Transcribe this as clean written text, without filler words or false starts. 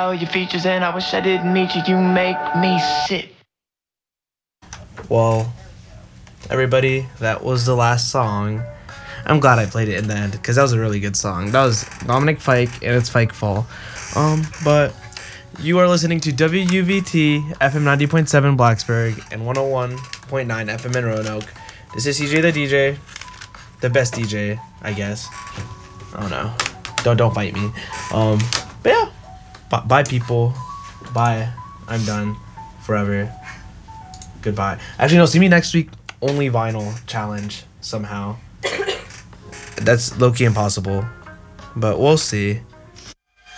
all your features, and I wish I didn't meet you. You make me sick. Well, everybody, that was the last song. I'm glad I played it in the end because that was a really good song. That was Dominic Fike and it's Fike Fall. But you are listening to WUVT FM 90.7 Blacksburg and 101.9 FM in Roanoke. This is CJ the DJ, the best DJ, I guess. I don't know. Don't fight me. But yeah, bye people. Bye. I'm done forever. Goodbye. Actually, no. See me next week. Only vinyl challenge somehow. That's low-key impossible, but we'll see.